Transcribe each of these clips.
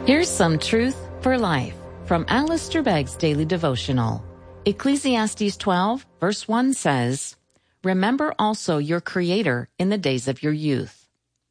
Here's some truth for life from Alistair Begg's Daily Devotional. Ecclesiastes 12, verse 1 says, "Remember also your Creator in the days of your youth."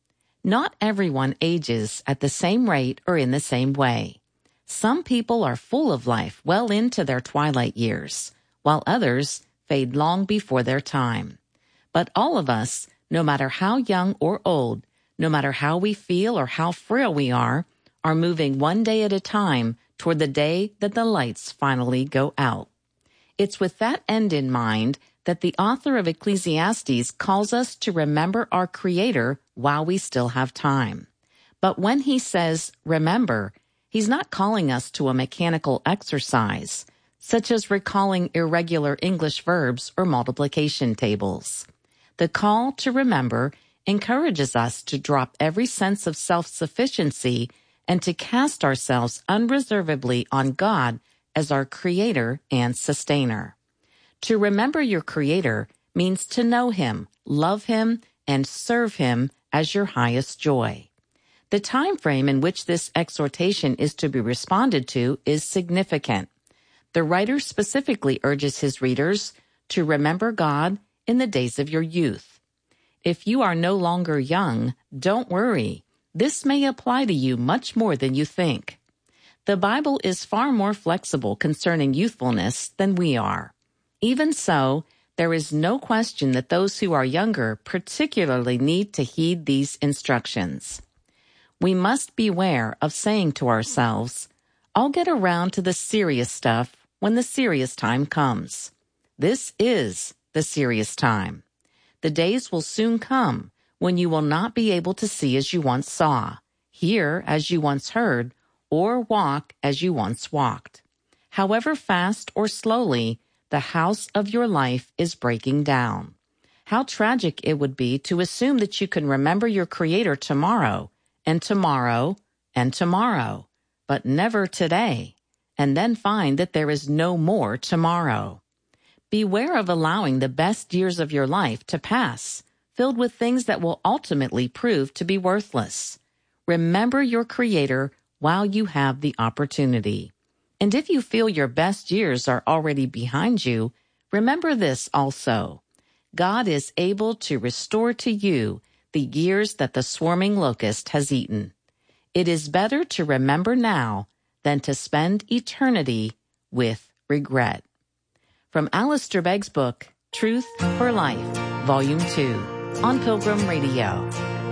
Not everyone ages at the same rate or in the same way. Some people are full of life well into their twilight years, while others fade long before their time. But all of us, no matter how young or old, no matter how we feel or how frail we are moving one day at a time toward the day that the lights finally go out. It's with that end in mind that the author of Ecclesiastes calls us to remember our Creator while we still have time. But when he says remember, he's not calling us to a mechanical exercise, such as recalling irregular English verbs or multiplication tables. The call to remember encourages us to drop every sense of self-sufficiency and to cast ourselves unreservedly on God as our Creator and Sustainer. To remember your Creator means to know Him, love Him, and serve Him as your highest joy. The time frame in which this exhortation is to be responded to is significant. The writer specifically urges his readers to remember God in the days of your youth. If you are no longer young, don't worry. This may apply to you much more than you think. The Bible is far more flexible concerning youthfulness than we are. Even so, there is no question that those who are younger particularly need to heed these instructions. We must beware of saying to ourselves, "I'll get around to the serious stuff when the serious time comes." This is the serious time. The days will soon come when you will not be able to see as you once saw, hear as you once heard, or walk as you once walked. However fast or slowly, the house of your life is breaking down. How tragic it would be to assume that you can remember your Creator tomorrow, and tomorrow, and tomorrow, but never today, and then find that there is no more tomorrow. Beware of allowing the best years of your life to pass, filled with things that will ultimately prove to be worthless. Remember your Creator while you have the opportunity. And if you feel your best years are already behind you, remember this also. God is able to restore to you the years that the swarming locust has eaten. It is better to remember now than to spend eternity with regret. From Alistair Begg's book, Truth for Life, Volume 2, on Pilgrim Radio.